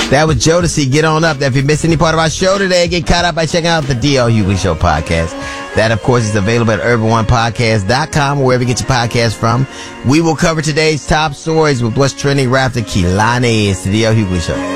That was Jodeci. Get on up. If you missed any part of our show today, get caught up by checking out the D.L. Hughley Show podcast. That, of course, is available at urban1podcast.com or wherever you get your podcast from. We will cover today's top stories with what's trending right after Kehlani. It's the D.L. Hughley Show.